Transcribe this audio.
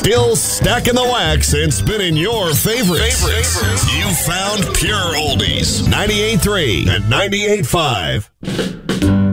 Still stacking the wax and spinning your favorites. You found pure oldies. 98.3 and 98.5.